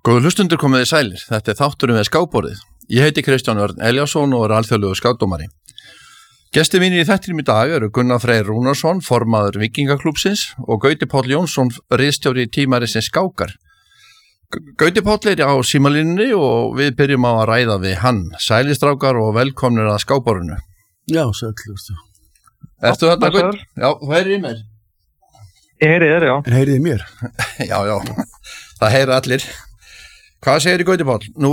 Góður hlustundur komiði sælir, þetta þátturinn við skákborðið. Ég heiti Kristján Örn Elíasson og alþjóðlegur skákdómari. Gestir mínir í þættinum í dag eru Gunnar Freyr Rúnarsson, formaður Víkingaklúbbsins og Gauti Páll Jónsson, ritstjóri tímarisins Skákar. Gauti Páll er á símalínunni og við byrjum á að ræða við hann. Sælistrákar og velkomnir að skákborðinu. Já, sællustu. Ertu þetta Gauti? Já, þú heyrir í mér. Ég heyri þér, já. En heyriði mér? Já, það heyra allir. Hvað segir í Gauti Páll? Nú,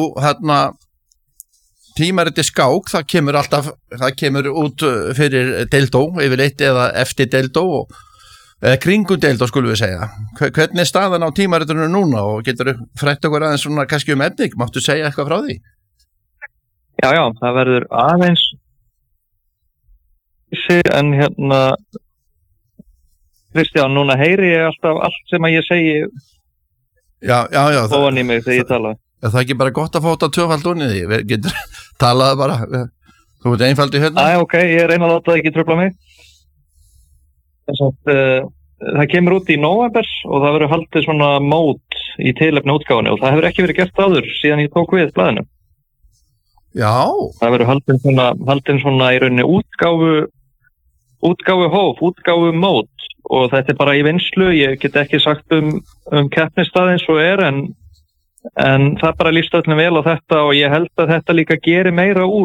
tímariti skák, það kemur út fyrir deildó, yfirleitt eða eftir deildó, eða kringum deildó skulum við segja. Hvernig er staðan á tímaritinu núna og getur þú frætt okkur aðeins svona kannski efning? Máttu segja eitthvað frá því? Já, það verður aðeins en Kristján, núna heyri ég alltaf allt sem að ég segi. Já. Ofan í mig þegar ég tala. Það er ekki bara gott að fá þetta tvöfald onni því, við getur talað bara, þú ert einfaldi hérna. Ok, ég reyna að láta það ekki trufla mig. Það kemur út í nóvember og það verður haldið svona mót í tilefni útgáfunni og það hefur ekki verið gert áður síðan ég tók við blaðinu. Já. Það verður haldið svona í rauninni útgáfu mót og þetta er bara í vinnslu, ég get ekki sagt keppnisstað eins og en það bara líst öllum vel á þetta og ég held að þetta líka gerir meira úr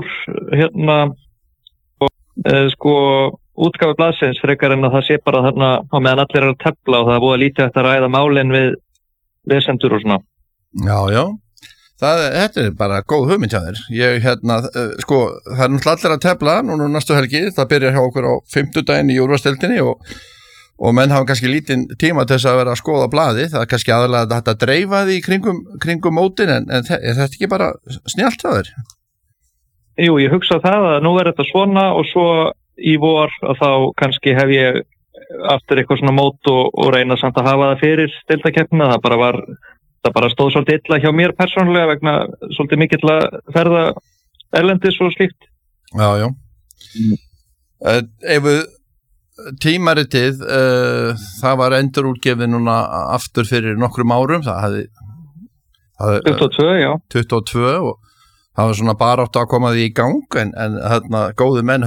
útgáfu blaðsins frekar en að það sé bara þarna á meðan allir eru að tefla og það er búið að lítið eftir að ræða málin við lesendur og svona. Já. Þetta er bara góð hugmynd hjá þér. Það er náttúrulega allir að tefla núna næstu helgi, það byrjar hjá okkur á 5. daginn í úrvalsdeildinni og menn hafa kannski lítinn tíma til þess að vera að skoða blaði, það er kannski aðalega þetta að dreifa því kringum mótin en er þetta ekki bara snjallt hjá þér? Jú, ég hugsa það að nú er þetta svona og svo í vor að þá kannski hef ég aftur eitthvað svona mót og reyna samt að hafa það fyrir deildakeppnina, það bara stóð svolítið illa hjá mér persónulega vegna svolítið mikill að ferða erlendis og slíkt. Já. Ef við tímaritið, það var endurútgefið núna aftur fyrir nokkrum árum, það hafði 22, já. 22 og það var svona bara átt að koma því í gang en góðu menn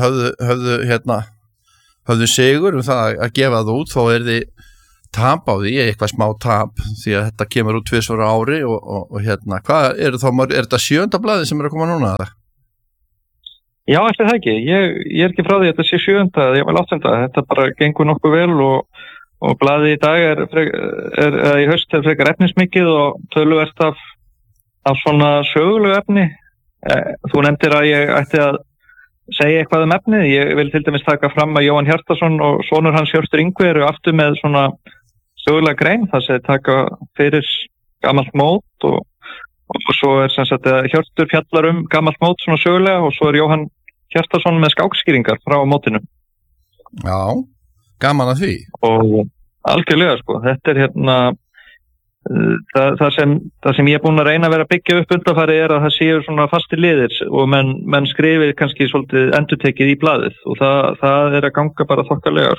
höfðu sigur það að gefa það út, þó er þið tap á því, eitthvað smá tap því að þetta kemur út 2 ári og hvað er þetta 7. blaði sem er að koma núna? Já, ætli það ekki. Ég er ekki frá því að þetta sé 7. ég var 8. Þetta bara gengur nokkuð vel og blaðið í dag í haust er frekar efnismikið og töluvert af svona sögulegu efni. Þú nefndir að ég ætti að segja eitthvað efnið. Ég vil til dæmis taka fram að Jóhann Hjartarson og sonur hans Hjörtur Yngvi eru aftur með svona sögulega grein, það sé taka fyrir gamalt mót og svo er sem sagt að Hjörtur fjallar gamalt mót svona sögulega og svo er Jóhann Hjartarson með skákskýringar frá mótinu. Já, gaman að því. Og algjörlega þetta er það sem ég er búin að reyna að vera að byggja upp undanfarið er að það séu svona fastir liðir og menn skrifir kannski svolítið endurtekið í blaðið og það er að ganga bara þokkalega.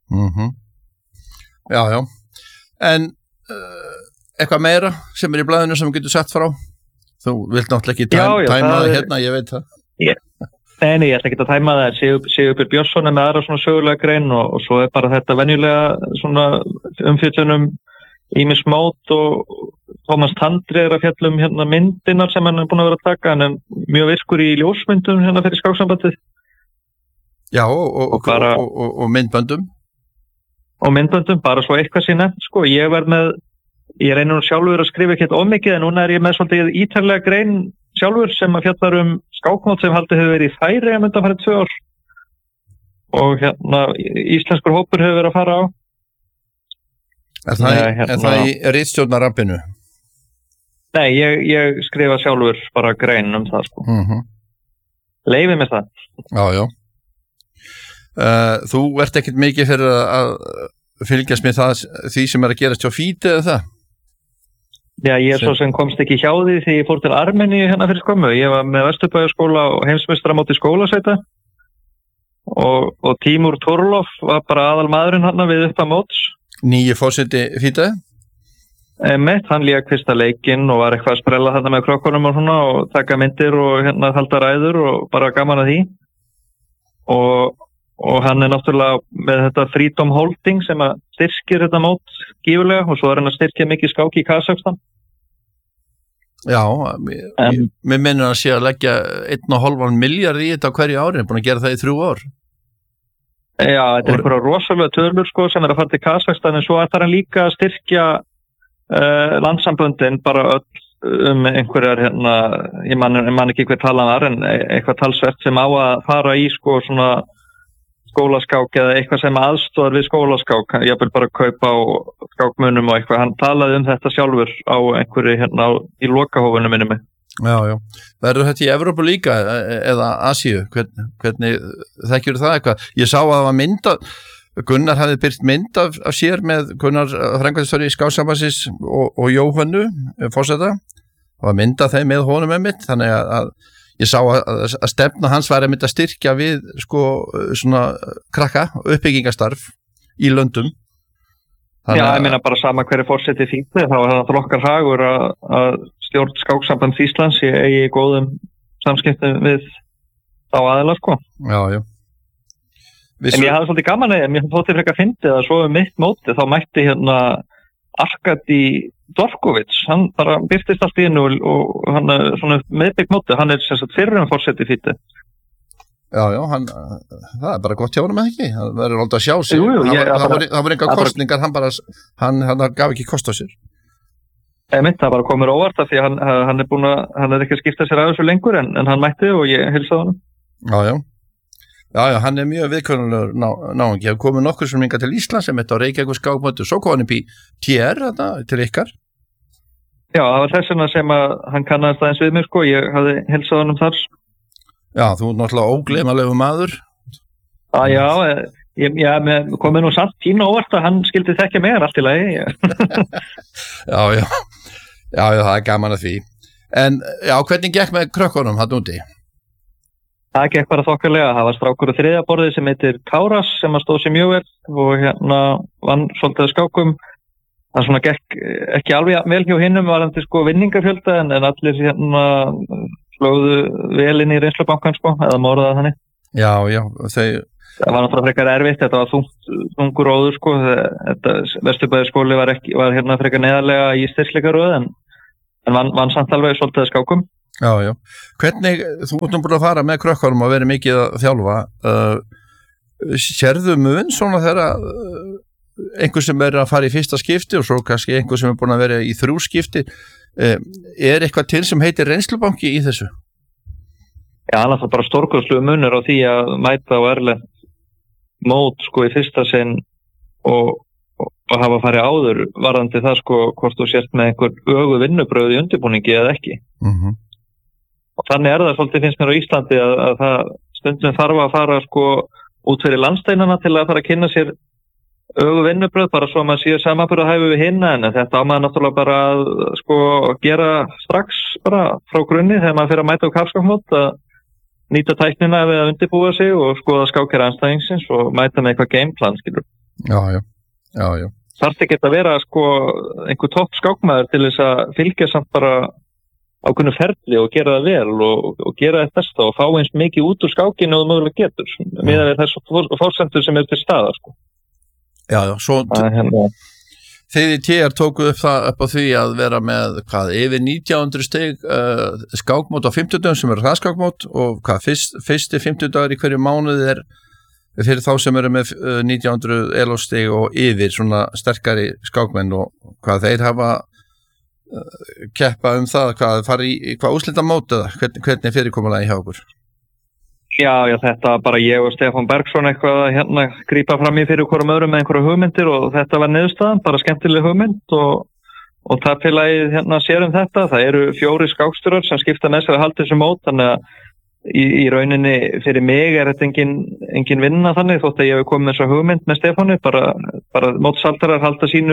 Já. En eitthvað meira sem er í blaðinu sem getur sett frá? Þú vilt náttúrulega ekki tæma það hérna, ég veit það. Nei, ég ætla ekki að tæma það. Sigurbjörn Björnsson er með aðra svona sögulega grein og svo er bara þetta venjulega svona umfjöllunum ýmis mót og Tómas Tandri er að fjallum myndinar sem hann er búin að vera að taka, hann er mjög virkur í ljósmyndum fyrir skáksambandið. Já, og myndböndum. Og myndböndum, bara svo eitthvað sína. Ég reynir nú sjálfur að skrifa ekkert ómikið en núna er ég með svolítið ítarlega grein sjálfur sem að fjallar skákmót sem haldið hefur verið í Færeyjum að mynda farið 2 ár. Og íslenskur hópur hefur verið að fara á. Er það í ritstjórnarrampinu? Nei, ég skrifa sjálfur bara grein það Leyfið mér það. Já. Þú ert ekkert mikið fyrir að fylgjast með því sem er að gerast hjá Fíti eða það? Já, ég svo sem komst ekki hjá því þegar ég fór til Armeníu fyrir skömmu. Ég var með Vesturbæjarskóla og heimsmeistaramóti skólasveita og Tímur Torlof var bara aðal maðurinn við uppa móts. Nýji forseti Fíti? Hann lék fyrsta leikinn og var eitthvað að sprella þarna með krökkunum og svona og taka myndir og halda ræður og bara gaman að því og hann náttúrulega með þetta Freedom Holding sem að styrkir þetta mót gífurlega og svo hann að styrkja mikið skák í Kazakstan. Já, mér minnir að sé að leggja 1,5 milljarð í þetta á hverju ári, búin að gera það í 3 ár. Já, þetta einhverja rosalega tölur sko sem að fara til Kazakstan en svo ætlar hann líka að styrkja landsamböndin bara öll einhverjar ég man ekki hver talan var en eitthvað talsvert sem á að fara í sko svona skólaskák eða eitthvað sem aðstoðar við skólaskák, ég vil bara kaupa á skákmunum og eitthvað, hann talaði þetta sjálfur á einhverju í lokahófunum minni mig. Já, verður þetta í Evrópu líka eða Asíu, hvernig þekkjur það eitthvað? Ég sá að það var myndað Gunnar hafði byrt mynd af sér með Gunnar framkvæmdastjóri Skáksambandsins og Jóhönnu forseta og að mynda þeim með honum einmitt þannig að ég sá að stefna hans var einmitt að styrkja við sko svona krakka uppbyggingastarf í löndum. Já, ég meina bara sama hverju forseti fíkni þá er það okkar hagur að stjórn Skáksambands Íslands eigi góðum samskiptum við þá aðila sko. Já. En ég hafði svolítið gaman að mér þótti frekar fyndið að svo mitt móti þá mætti Arkadi Dorkovits, hann bara birtist allt í hennu og hann svona meðbyggt móti, hann sem sagt fyrrum forseti fíti. Já, það bara gott hjá honum eða ekki, það verður alltaf að sjá sig, það var enga kostningar, hann gaf ekki kost á sér. Það bara komur óvart af því hann er ekki að skipta sér að þessu lengur en hann mætti og ég heilsaði honum. Já, hann er mjög viðkvæmlegur náungi. Ég hef komið nokkur sem hingað til Ísland sem þetta á Reykjavík skákmóti og svo kom hann upp í TR til ykkar. Já, það var þess vegna sem að hann kannaðist aðeins við mig sko, ég hafði heilsað honum þar. Já, þú er náttúrulega ógleymanlegur maður. Já, ég komið nú samt pínu óvart að hann skildi þekkja mig allt í lagi. Já, það er gaman að því. En já, hvernig gekk með krökkunum hann úti? Það gekk bara þokkarlega, það var strákur á þriðja borði sem heitir Káras sem að stóð sér mjög vel og vann svolítið skákum. Það svona gekk ekki alveg vel hjá hinnum varandi sko vinningafjölda en allir slóðu vel inn í reynslubankan sko, eða morðað þannig. Já, það var náttúrulega frekar erfitt, þetta var þungur róður sko, Vesturbæðarskóli var frekar neðarlega í styrkleikaröð en vann samt alveg svolítið skákum. Já. Hvernig, þú ert búin að fara með krökkunum og verið mikið að þjálfa, sérðu mun svona þegar einhver sem er að fara í fyrsta skipti og svo kannski einhver sem er búin að vera í 3 skipti, er eitthvað til sem heitir reynslubanki í þessu? Já, það er bara stórkostlegur munur á því að mæta á erlent mót sko í fyrsta sinn og hafa farið áður varðandi það sko hvort þú sért með einhver ögu vinnubröð í undirbúningi eða ekki. Og þannig það svolítið finnst mér á Íslandi að það stundum þarf að fara sko út fyrir landsteinana til að fara að kynna sér ögu vinnubröð bara svo að maður séu samanburðarhæfi við hinna en þetta á maður náttúrulega bara að sko gera strax bara frá grunni þegar maður fyrir að mæta á kapskákmót að nýta tæknina við að undirbúa sig og skoða skákir anstæðingsins og mæta með eitthvað gameplan skilur. Já. Þarf ekki að vera sko einhver topp skákmaður til þess að fylgja samt bara ákveðnu ferli og gera það vel og gera þetta besta og fá eins mikið út úr skákinu og mögulega getur miðað við þessu fórsendur sem til staðar sko. Já, svo þeir í TR tóku upp á því að vera með yfir 1900 stig skákmót á 50 dögum sem eru hraðskákmót og fyrsti 50 dagar í hverju mánuði fyrir þá sem eru með 1900 elostig og yfir svona sterkari skákmenn og þeir hafa keppa það, fara í úrslita mót eða hvernig fyrirkomulagi hjá okkur? Já, þetta bara ég og Stefán Bergsson eitthvað grípa fram í fyrir hverjum öðrum með einhverju hugmyndir og þetta var niðurstaðan, bara skemmtileg hugmynd og það félagið sér þetta, það eru 4 skákstjórar sem skipta með sér að halda þessu mót þannig að í rauninni fyrir mig þetta engin vinna þannig þótt að ég hef komið með þessu hugmynd með Stefáni, bara mótsaldarar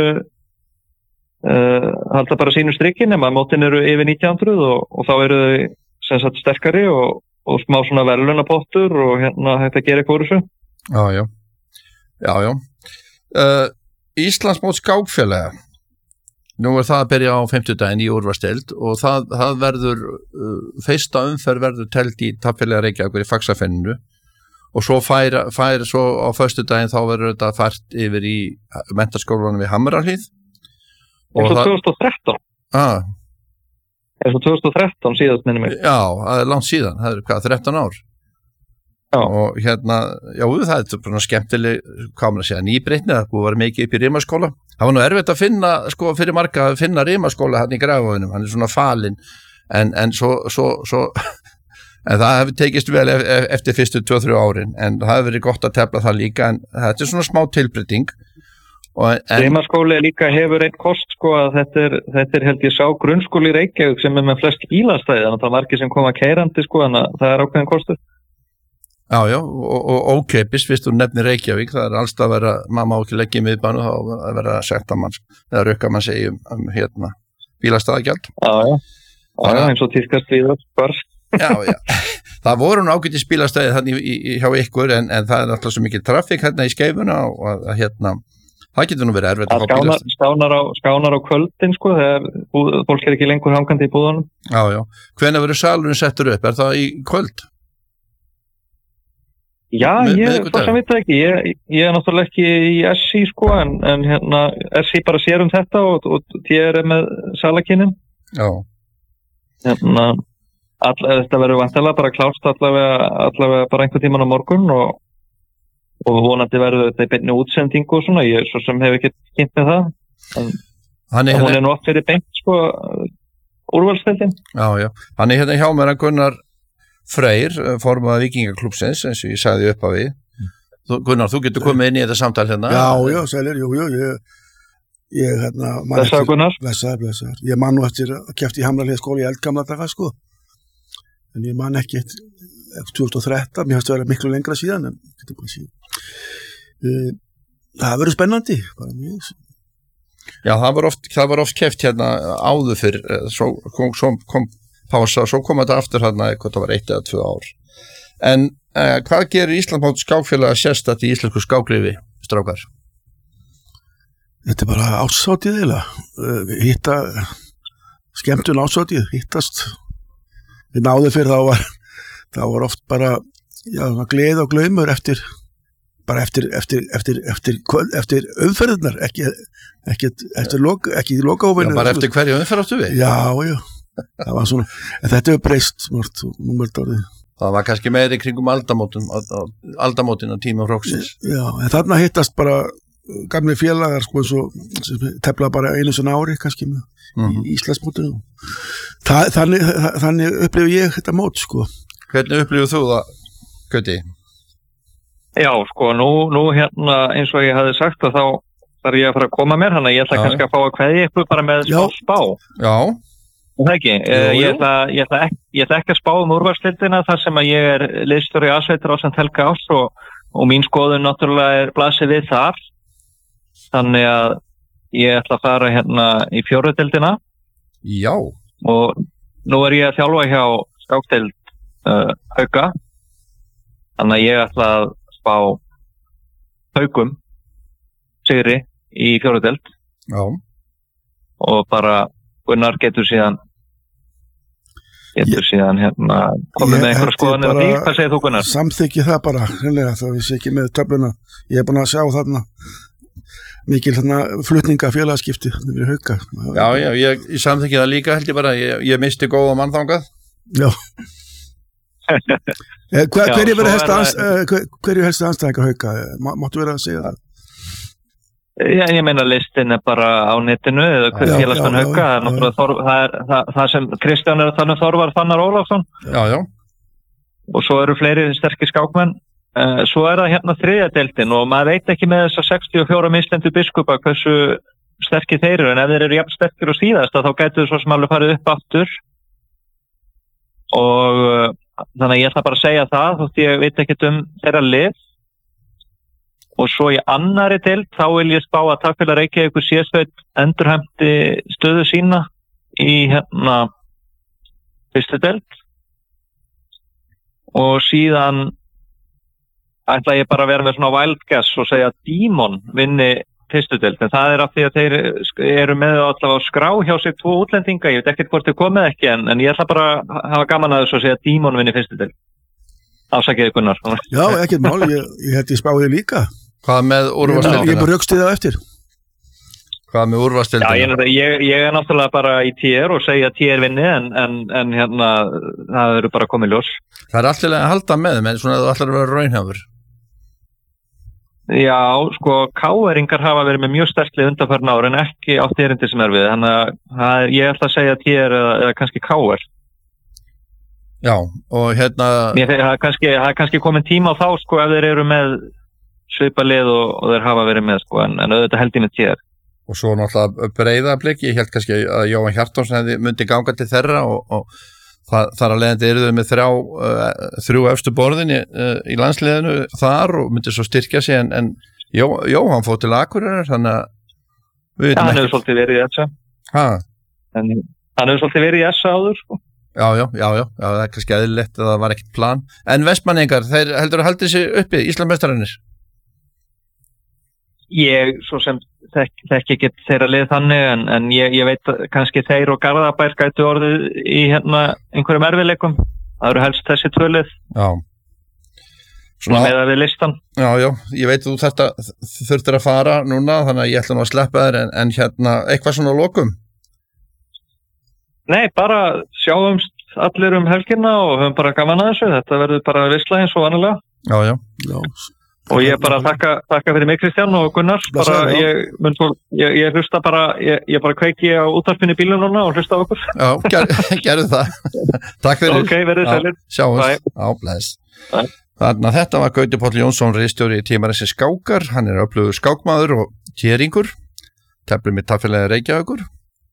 halda bara sínu strikkin nema mótin eru yfir 1900 og þá eru þau sem sagt sterkari og smá svona verðlaunapottur og hægt að gera eitthvað úr þessu. Já. Íslandsmót skákfélaga Nú það að byrja á 50 í úrvalsdeild og það verður, fyrsta umferð verður telt í Tafélaga Reykjavíkur í Faxafenninu og svo fær svo á föstudaginn þá verður þetta fært yfir í menntaskólanum við Hamrahlíð. Og það 2013. Er svo 2013 síðast minni mig. Já, það langt síðan, það hvað, 13 ár. Já. Og það bara skemmtileg, hvað maður að segja, nýbreytni, það búið að vera mikið upp í rimaskóla. Það var nú erfitt að finna, sko, fyrir marga að finna rimaskóla hann í Grafarvoginum, hann svona falinn, en svo en það hefur tekist vel eftir fyrstu 2-3 árin, en það hefur verið gott að tefla það líka, en þetta svona smá tilbreyting. Rimaskóli líka hefur einn kost, sko, að þetta held ég sá grunnskóli í Reykjavík sem með flest bílastæði, þannig að það var margir sem koma keyrandi, sko, þannig að það ákveðin kostur. Já, og ókeipis, fyrst þú nefnir Reykjavík, það alltaf að vera, maður má ekki leggja í miðbánu, þá að vera að sekta manns, eða rukka mann segi bílastæðagjald. Já, eins og tískast við það. Já, það voru nú ágætis bílastæði þannig hjá ykkur, en það alltaf svo mikið trafík hérna í Skeifuna og það getur nú verið erfitt að fá bílastæði. Skánar á kvöldin, sko, þegar fólk ekki lengur hangandi í búðunum. Já, hvenær verður salurinn settur upp, það í kvöld? Já, ég veit ekki, ég náttúrulega ekki í SI, sko, en SI bara sér þetta og ég með salakynnin. Já. Þetta verður vantilega bara klárt allavega bara einhvern tímann á morgun og vonandi verður þetta í beinni útsendingu og svona, ég svo sem hef ekki kynnt með það, en hún nú oft fyrir beint, sko, úrvalsdeildin. Já, hann hérna hjá mér að Gunnar Freyr, formaður Víkingaklúbbsins, eins og ég sagði upp á við. Gunnar, þú getur komið inn í þetta samtal hérna. Já, sælir, ég Blessaður Gunnar. Blessaður. Ég man nú eftir að keppt í Hamrahlíð skóla í eldgamla daga, sko. En ég man ekki 2013, mér hafði verið miklu lengra síðan, en getur bara síðan. Það verður spennandi, bara mjög. Já, það var oft keppt hérna áður fyrr, svo kom pása, svo kom þetta aftur hérna eitthvað, það var 1 eða 2 ár. En hvað gerir Íslandsmót skákfélaga sérstætt í íslensku skáklífi, strákar? Þetta bara árshátíð hitta skemmtun árshátíð, hittast við náðu fyrir þá var oft bara gleði og glaumur eftir umferðirnar, ekki lokahófinu. Já, bara eftir hverju umferð áttu við? Já. Það var svona, en þetta hefur breyst það var kannski meiri kringum aldamótin á tíma fróksins. Já, en þarna hittast bara gamli félagar, sko, sem tefla bara einu sinna ári kannski með Íslandsmótinu. Þannig upplifu ég þetta mót, sko. Hvernig upplifu þú það, Gauti? Já, sko, nú hérna eins og ég hafði sagt að þá þarf ég að fara að koma mér, þannig að ég ætla kannski að fá að kveðja ykkur bara með spá. Já. Það ekki, ég ætla ekki að spá úrvalsdeildina þar sem að ég er liðstjóri A-sveitar ásamt Helga Áss og mín skoðun náttúrulega blasið við þar. Þannig að ég ætla að fara hérna í 4. deildina. Já. Og nú er ég að þjálfa hjá skákdeild Hauka. Þannig að ég ætla að spá Haukum sigri í 4. deild. Já. Og bara Gunnar getur síðan hérna komið með einhverja skoðanir á því. Hvað segir þú, Gunnar? Samþykki það bara, hreinlega, þá ég sé ekki með töfluna. Ég er búin að sjá þarna mikil flutninga félagaskipti við Hauka. Já, ég samþykki það líka, held ég bara. Ég misti góða mann þangað. Já. Hverju helstu anstæðingar Hauka? Máttu vera að segja það? Já, ég meina listin er bara á netinu eða félagsmenn Hauka, það sem Kristján er þannig Þorvar Fannar Ólafsson. Já. Og svo eru fleiri sterkir skákmenn. Svo er það hérna 3. deildin og maður veit ekki með þessa 64 mislendu biskupa hversu sterkir þeir eru, en ef þeir eru jafn sterkir og síðast þá gætu þau svo sem alveg farið upp aftur. Og þannig að ég ætla bara að segja það, þótt ég veit ekkert þeirra lið. Og svo í annari deild þá vil ég spá að Tafélag Reykjavíkur C-sveit endurhemti stöðu sína í hérna 1. deild. Og síðan ætla ég bara að vera með svona wild guess og segja að Dímon vinni fyrstu deild, en það af því að þeir eru með allavega á skrá hjá sig 2 útlendinga, ég veit ekkert hvort þau komið ekki, en ég ætla bara að hafa gaman að þessu að segja Dímon vinni fyrstu deild. Afsakið Gunnar. Já, ekkert mál, ég held ég spáði líka. Hvað með úrvalsdeildina? Ég bara röksti það eftir. Hvað með úrvalsdeildina? Já, ég náttúrulega bara í TR og segja TR vinni, en hérna, það eru bara komið ljós. Það alltaf að halda með þeim, en svona það ætlar að vera raunhafur. Já, sko, K-eringar hafa verið með mjög sterklið undanfarna ár en ekki átt erindi sem við. Þannig að ég ætla að segja TR eða kannski K-er. Já, og hérna... Það er kannski komin tíma á þá, sko, ef þeir eru með svipalið og þeir hafa verið með, sko, en auðvitað held ég með TR. Og svo náttúrulega Breiðablik, ég held kannski að Jóhann Hjartarson myndi ganga til þeirra og þar að leiðandi eru þau með 3 efstu borðin í landsliðinu þar og myndi svo styrkja sig en Jóhann fór til Akureyrar, þannig að hann hefur svolítið verið í SA. Hann hefur svolítið verið í SA áður, sko. Já, það er kannski eðlilegt að það var ekkert plan. En Vestmanningar, þeir heldur að halda sig uppi, Íslandsmeistararnir? Ég svo sem þekki ekki þeirra lið þannig en ég veit kannski þeir og Garðabær gætu orðið í hérna einhverjum erfiðleikum. Það eru helst þessi 2 lið. Já. Svona með að við listan. Já, ég veit þú þurftir að fara núna, þannig að ég ætla nú að sleppa þér en hérna eitthvað svona að lokum. Nei, bara sjáumst allir helgina og höfum bara gaman að þessu. Þetta verður bara veisla eins og vanalega. Já. Og ég bara þakka fyrir mig Kristján og Gunnar, bara ég hlusta bara, ég bara kveiki á útvarpinu í bílunum núna og hlusta á okkur. Já, gerðu það. Takk fyrir. Ok, verið sælir. Sjáumst. Já, bless. Þannig að þetta var Gauti Páll Jónsson, ritstjóri í tímarisins Skákar, hann er öflugur skákmaður og kjeringur, teflum í Tafélagi Reykjavíkur.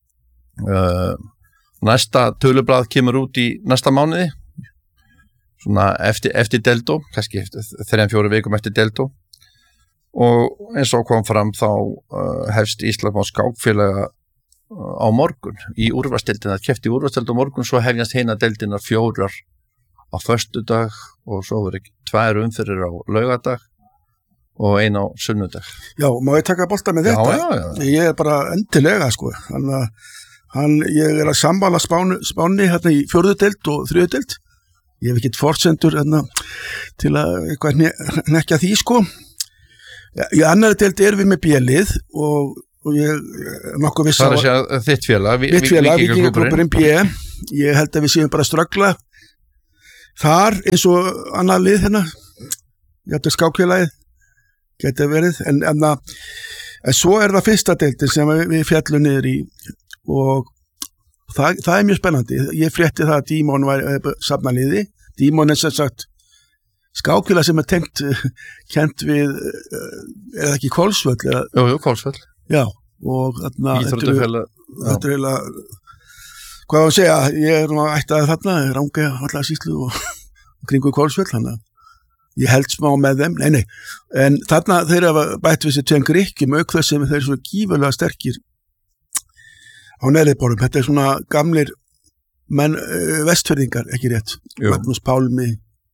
Næsta tölublað kemur út í næsta mánuði. Svona eftir Deldó, kannski 3-4 vikum eftir Deldó og eins og kom fram þá hefst Íslands skákfélaga á morgun í úrvalsdeildina, keppt í úrvalsdeild á morgun, svo hefjast hina deildinar 4 á föstudag og svo verður 2 umferðir á laugardag og 1 á sunnudag. Já, má ég taka bolta með þetta? Já. Ég er bara endilega, sko, ég er að sammála Spáni hérna í 4. deild og 3. deild. Ég hef ekkert forsendur til að eitthvað nekja því, sko. Í annari deild erum við með B-lið og ég nokkuð viss á... Það er að segja þitt félag, Víkingaklúbburinn B. Ég held að við séum bara að ströggla þar eins og annað lið hérna. Þetta er skákfélagið, getur verið. En svo er það 1. deildin sem við fjallum niður í og það er mjög spennandi. Ég frétti það að Dímon var safnaliði. Dímon er sem sagt skákfélag sem er kennt við er það ekki Hvolsvöll? Jú, Hvolsvöll. Já, og þetta er heila hvað var að segja, ég er nú ættaði þarna, Rangey allar sýslu og kringu Hvolsvöll, þannig að ég held smá með þeim, nei, en þarna þeir hafa bætt við sér 2 Grikkjum auk þess sem þeir eru svona gífurlega sterkir á neðriðborðum. Þetta er svona gamlir menn, vestfirðingar, ekki rétt. Jú. Magnús Pálmi.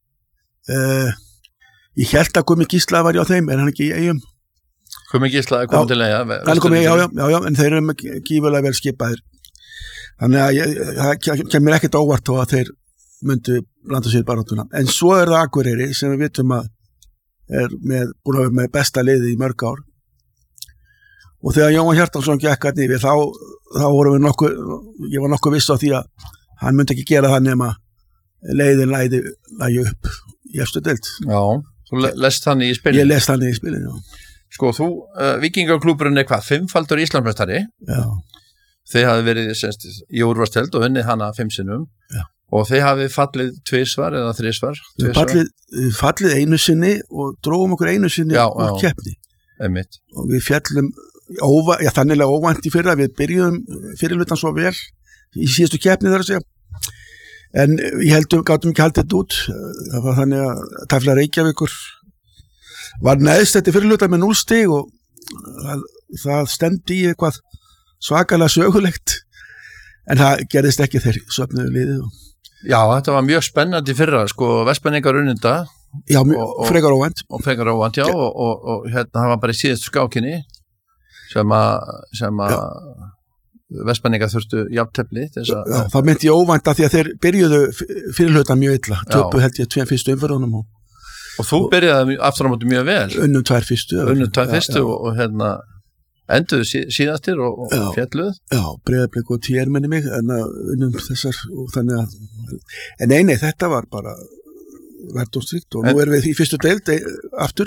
Ég held að Gumi Gísla var á þeim, er hann ekki í Eyjum? Gumi Gísla er komið til Eyja. Já, en þeir eru gífurlega vel skipaðir. Þannig að það kemur ekkert óvart á að þeir myndu landa sér baráttuna. En svo er það Akureyri sem við vitum að er búin að vera með besta liði í mörg ár. Og þegar Jóhann Hjartarson gekk að nýfi, þá vorum við ég var nokkuð viss á því að hann myndi ekki gera það nema leiðin lægi upp í efstu deild. Já, þú lest þannig í spilin. Ég lest þannig í spilin, já. Sko, þú, Víkingaklúbburinn er hvað, 5-faldur Íslandsmeistari? Já. Þið hafið verið í úrvalsdeild og unnið hana 5 sinnum. Já. Og þið hafið fallið 2 eða 3 svar? Fallið 1 sinni og drógum okkur 1 sinni úr keppni. Einmitt. Og við fjallum þannilega óvænt í fyrra, við byrjuðum fyrirlutan svo vel í síðustu keppni þar að segja, en gátum ekki haldið þetta út. Það var þannig að Tafélagi Reykjavíkur var neðst þetta fyrirlutan með 0 stig og það stemdi í eitthvað svakalega sögulegt, en það gerðist ekki þegar söfnuðu liðið. Já, þetta var mjög spennandi fyrra, sko, Vestmanningar unnunda. Já, frekar óvænt. Og frekar óvænt, já, og hérna það var bara í síðustu skákinni. sem að Vestmanningar þurftu jafntefli það myndi ég óvænt að því að þeir byrjuðu fyrirhluta mjög illa, töpu held ég 2 fyrstu umferðunum og þú byrjaði aftur á móti mjög vel unnum 2 fyrstu og enduðu síðastir og fjalluð Breiðablik og TR minni mig en unnum þessar og þannig að en nei, þetta var bara lærdómsríkt og nú erum við í fyrstu deild aftur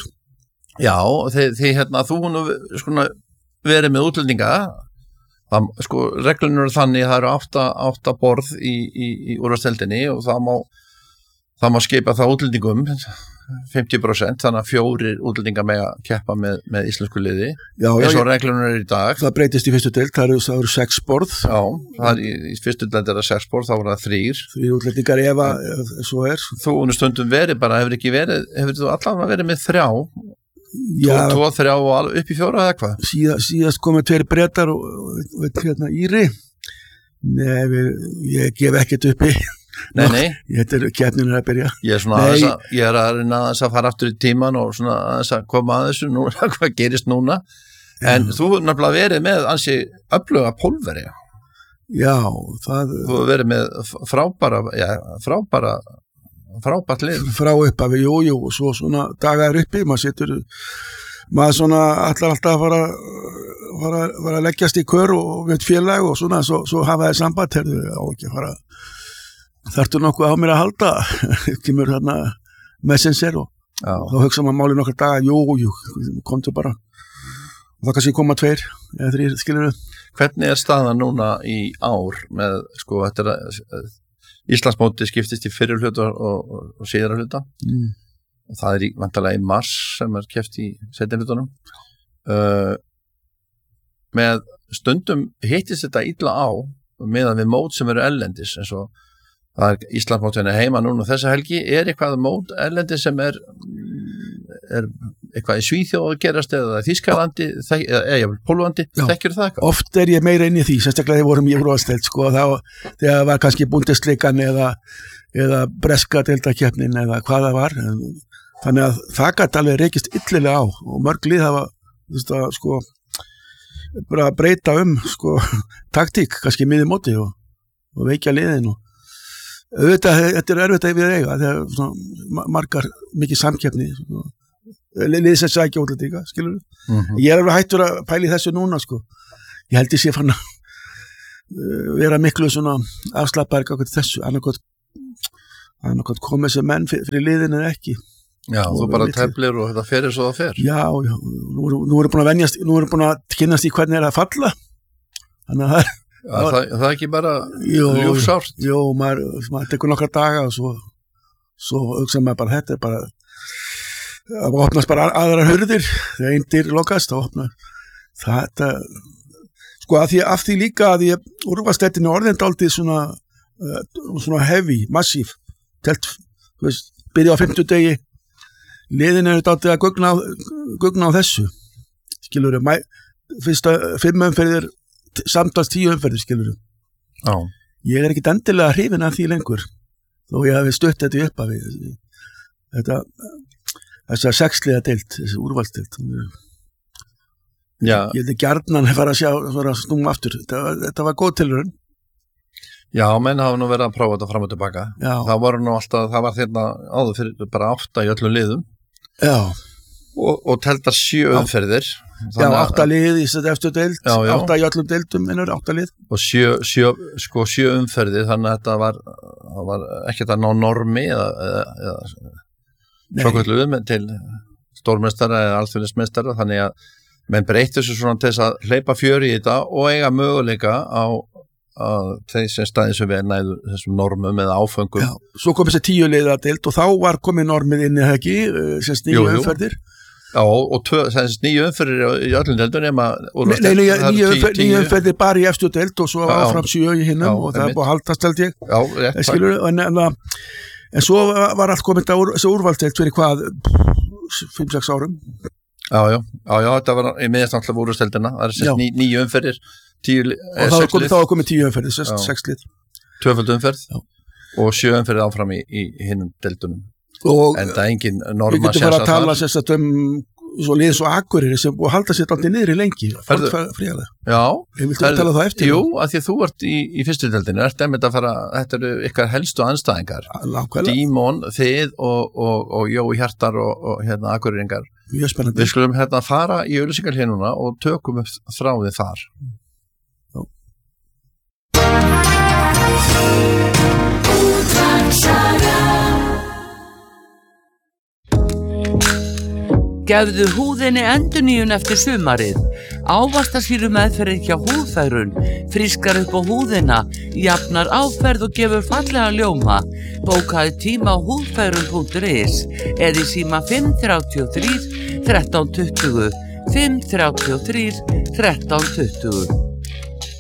þú nú sko verið með útlendinga reglunum eru þannig að það eru 8 borð í úrvarsdeildinni og það má skipa það útlendingum 50%, þannig að 4 útlendingar mega keppa með íslensku liði eins og reglunum eru í dag. Það breytist í fyrstu deild, það eru 6 borð. Í fyrstu deild er það 6 borð, þá voru það 3. 3 útlendingar ef svo er. Þú stundum verið bara, hefur þú allan verið með 3? 2, 3 og upp í 4 eða hvað? Síðast komið 2 Bretar og Íri. Nei, ég gef ekkert uppi. Nei. Þetta er keppnin að byrja. Ég er að reyna að fara aftur í tíman og svona að koma að þessu núna, hvað gerist núna. En þú hefur nefnilega verið með ansi öfluga pólveri. Já, þú hefur verið með frábært lið. Frá uppafi, jú, og svo svona dagar uppi, maður svona alltaf að fara að leggjast í kör og við félag og svona, svo hafa það samband, á ekki að fara þarftu nokkuð á mér að halda kemur hérna messenger og þá hugsa maður máli nokkar daga jú, komdu bara og það kannski koma 2 eða 3 skilur við. Hvernig er staðan núna í ár með þetta Íslandsmóti skiptist í fyrri hluta og síðara hluta og það er vantarlega í mars sem er keppt í seinni hlutunum með stundum hittist þetta illa á meðan við mót sem eru ellendis eins og það er Íslandsmótinu heima núna þessa helgi, er eitthvað mót erlendi sem er eitthvað í Svíþjóð að gerast eða Þýskalandi eða Pólandi, þekkir það eitthvað? Oft er ég meira inn í því, sérstaklega þegar vorum í úrvalsdeild þegar var kannski Bundesligan eða breska deildakeppnin eða hvað það var þannig að það gat alveg reykist illilega á og mörg lið hafa bara breyta taktík, kannski miði móti og veikja liðin og þetta er erfitt að við eiga þegar margar mikið samkeppni liðið sem sækja útlendinga skilur ég er alveg hættur að pæli þessu núna ég held ég sé fann að vera miklu svona afslappaður þessu annarkot komið sem menn fyrir liðin eða ekki þú bara teflir og þetta fer svo það fer nú erum búin að kynnast í hvernig er að falla þannig að það er ekki bara ljúfsárt maður tekur nokkra daga og svo hugsa maður bara þetta er bara að opnast bara aðrar hurðir þegar einn dyr lokast að opna þetta af því líka að ég úrvarsdeildin er orðin dálítið svona heavy, massív telt, byrja á 50 degi liðin er dálítið að gugna á þessu skilur fyrsta 5 umferðir samtals 10 umferðir skilur ég er ekkit endilega hrifin af því lengur þó ég hafi stutt þetta upp af þessar 6-liða deild þessi úrvalsdeild ég hefði gjarnan að fara að snúma aftur þetta var góð tilraun menn hafa nú verið að prófa þetta fram og tilbaka það var nú alltaf, það var þérna áður fyrir bara 8 í öllum liðum og telta 7 umferðir 8 lið í þetta eftir deild 8 í öllum deildum 8 lið og 7 umferðir þannig að þetta var ekkert að ná normi eða svokvöldluðum til stórmeistara eða alþjóðlismeistara þannig að menn breytti þessu svona til þess að hleypa fjöri í þetta og eiga möguleika á þeir sem staðið sem við næðu þessum normum eða áföngum svo kom þessi 10 liða deild og þá var komið normið inn í það ekki sem 9 umferðir og 9 umferðir í öllum deildum nema 9 umferðir bara í efstu deild og svo áfram 7 í hinnum og það er búið að haldast held ég skilur en svo var allt komið þessi úrvalsdeild fyrir hvað 5-6 árum þetta var í miðjast alltaf úrvalsdeildina það er 9 umferðir 10 og þá komið 10 umferðir 6 lið 2 umferð og 7 umferðir áfram í hinnum deildunum en það er engin norma við getum bara að tala svo liðs og Akureyri sem búið að halda sér aldrei niður í lengi fríðarlega. Já. Ég viltu tala það eftir. Jú, að því að þú ert í fyrstu deildinni, þetta eru ykkar helstu andstæðingar. Dímon, þið og Jói Hjartar og Akureyringar. Mjög spennandi. Við skulum fara í auglýsingar núna og tökum upp þráðið þar. Gefðu húðinni endurnýjun eftir sumarið. Ávaxtasýru meðferð hjá Húðfærun frískar upp á húðina, jafnar áferð og gefur fallega ljóma. Bókaðu tíma á húðfærun.is eða í síma 533 1320 533 1320.